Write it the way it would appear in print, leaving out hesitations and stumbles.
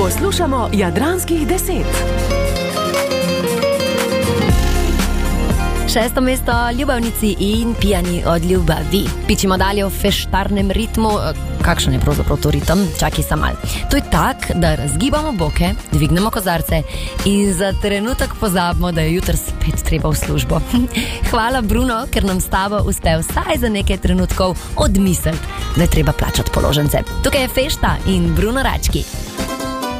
Poslušamo Jadranskih 10. 6. mesto ljubavnici in pijani od ljubavi. Pičimo dalje v feštarnem ritmu. Kakšen je pravzaprav to ritem? Čakaj sam mal. To je tak, da razgibamo boke, dvignemo kozarce in za trenutek pozabimo, da je jutri spet treba v službo. Hvala, Bruno, ker nam s tabo uspe vsaj za nekaj trenutkov odmisliti, da je treba plačati položnice. Tukaj je fešta in Bruno Rački.